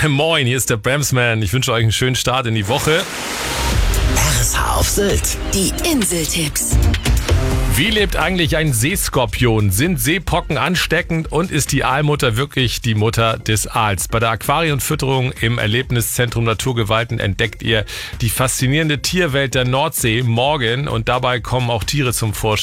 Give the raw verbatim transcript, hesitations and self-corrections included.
Moin, hier ist der Bramsman. Ich wünsche euch einen schönen Start in die Woche. R S H auf Sylt. Die Inseltipps. Wie lebt eigentlich ein Seeskorpion? Sind Seepocken ansteckend und ist die Aalmutter wirklich die Mutter des Aals? Bei der Aquarienfütterung im Erlebniszentrum Naturgewalten entdeckt ihr die faszinierende Tierwelt der Nordsee morgen und dabei kommen auch Tiere zum Vorschein.